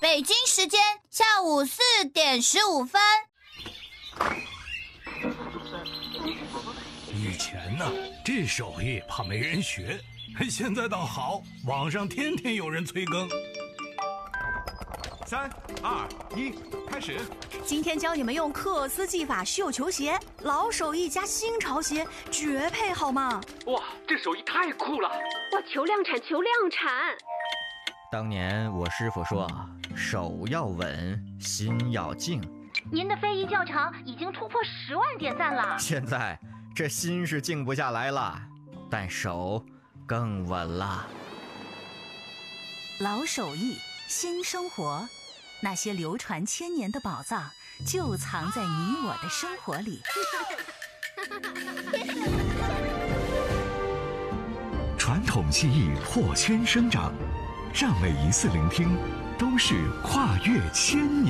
北京时间下午4点15分。 以前呢，这手艺怕没人学，现在倒好，网上天天有人催更。 3、2、1，开始！ 今天教你们用克斯技法绣球鞋，老手艺加新潮鞋，绝配好吗？ 哇，这手艺太酷了！ 哇，求量产，求量产！ 当年我师傅说，手要稳，心要静。 您的非遗教场已经突破10万点赞了。 现在这心是静不下来了，但手更稳了。 老手艺，新生活，那些流传千年的宝藏，就藏在你我的生活里。 传统技艺破圈生长，让每一次聆听都是跨越千年。